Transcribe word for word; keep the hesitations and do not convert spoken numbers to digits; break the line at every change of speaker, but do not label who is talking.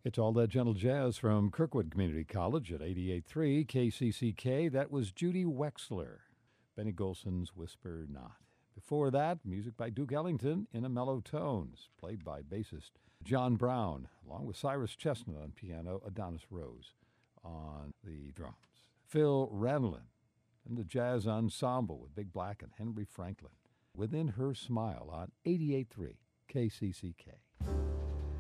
It's all that gentle jazz from Kirkwood Community College at eighty-eight point three K C C K. That was Judy Wexler, Benny Golson's Whisper Not. Before that, music by Duke Ellington in a mellow tones, played by bassist John Brown, along with Cyrus Chestnut on piano, Adonis Rose on the drums. Phil Ranelin and the Jazz Ensemble with Big Black and Henry Franklin, Within Her Smile on eighty-eight point three K C C K.